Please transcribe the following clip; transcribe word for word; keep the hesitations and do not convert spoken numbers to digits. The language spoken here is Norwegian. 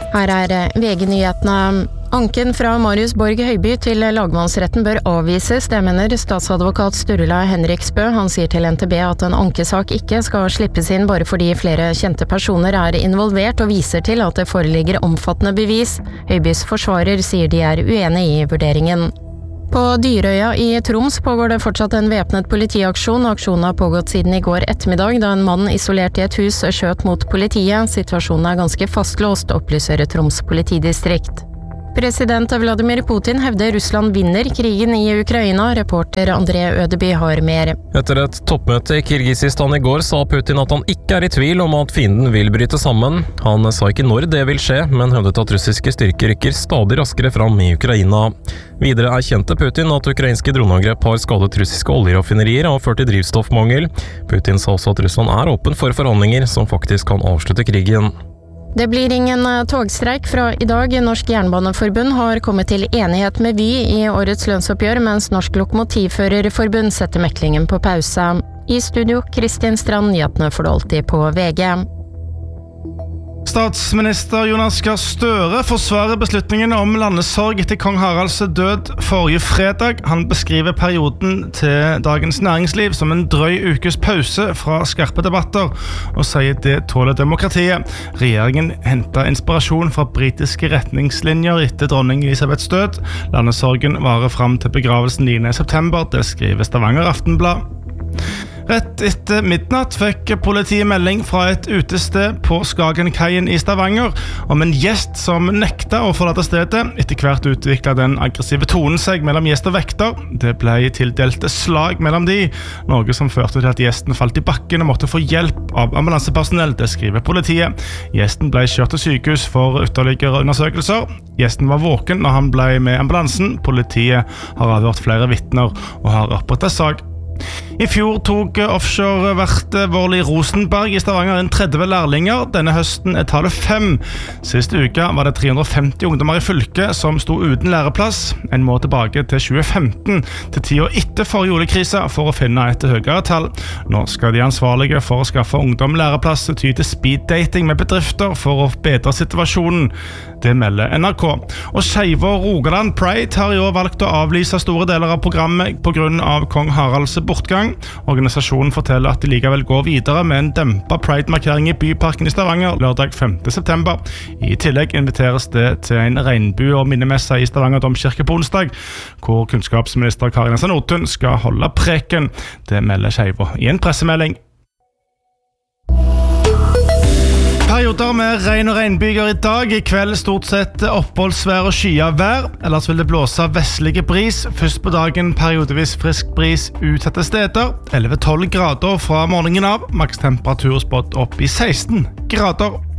Her er V G-nyhetene. Anken fra Marius Borg Høiby til lagmannsretten bør avvises, det mener statsadvokat Sturla Henriksbø. Han sier til N T B at en ankesak ikke skal slippes inn bare fordi flere kjente personer er involvert, og viser til at det foreligger omfattende bevis. Høibys forsvarer sier de er uenig i vurderingen. På Dyrøya i Troms pågår det fortsatt en væpnet politiaksjon. Aksjonen har pågått siden i går ettermiddag, da en mann isolert i et hus skjøt mot politiet. Situasjonen er ganske fastlåst, opplyser Troms politidistrikt. President Vladimir Putin hevder Russland vinner krigen i Ukraina. Reporter André Ødeby har mer. Etter et toppmøte i Kirgisistan i går sa Putin at han ikke er i tvil om at fienden vil bryte sammen. Han sa ikke når det vil skje, men hevdet at russiske styrker rykker stadig raskere fram i Ukraina. Videre erkjente Putin at ukrainske droneangrep har skadet russiske oljeraffinerier og ført til drivstoffmangel. Putin sa også at Russland er åpen for forhandlinger som faktisk kan avslutte krigen. Det blir ingen togstreik fra i dag. Norsk Jernbaneforbund har kommet til enighet med Vy i årets lønnsoppgjør, mens Norsk Lokomotivførerforbund setter meklingen på pause. I studio, Kristin Strand, nyhetene får du alltid på V G. Statsminister Jonas Gahr Støre forsvarer beslutningen om landesorg etter kong Haralds død forrige fredag. Han beskriver perioden til Dagens Næringsliv som en drøy ukes pause fra skarpe debatter, og sier det tåler demokratiet. Regjeringen hentet inspirasjon fra britiske retningslinjer etter dronning Elisabeths død. Landesorgen varer frem til begravelsen niende september, det skriver Stavanger Aftenblad. Rett etter midnatt fikk politiet melding fra et utested på Skagenkaien i Stavanger om en gjest som nekta å forlate stedet. Etter hvert utviklet den aggressive tonen seg mellom gjest og vekter. Det ble tildelt slag mellom de, noe som førte til at gjesten falt i bakken og måtte få hjelp av ambulansepersonell, det skriver politiet. Gjesten ble kjørt til sykehus for ytterligere undersøkelser. Gjesten var våken når han ble med ambulansen. Politiet har avhørt flere vitner og har opprettet sak. I fjor tok offshore-vert Vorli Rosenberg i Stavanger en tredve lærlinger. Denne høsten er tallet fem. Siste uke var det tre hundre og femti ungdommer i fylket som sto uten læreplass. En må tilbake til tjue femten, til tida etter forrige oljekrisa, for å finne et høyere tall. Nå skal de ansvarlige for å skaffe ungdom læreplass ty til speeddating med bedrifter for å bedre situasjonen. Det melder N R K. Og Skeive og Rogaland Pride har i år valgt å avlyse store deler av programmet på grunn av kong Haralds bortgang. Organisasjonen forteller at de likevel går videre med en dempet Pride-markering i Byparken i Stavanger lørdag femte september. I tillegg inviteres det til en regnbue- og minnemesse i Stavanger domkirke på onsdag, hvor kunnskapsminister Kari Nessa Nordtun skal holde preken. Det melder Skeive i en pressemelding. Perioder med regn og regnbyger i dag. I kveld stort sett oppholdsvær og skyet vær. Ellers vil det blåse vestlige bris. Først på dagen periodevis frisk bris utsatte steder. elleve til tolv grader fra morgenen av. Makstemperatur spådd opp i seksten grader.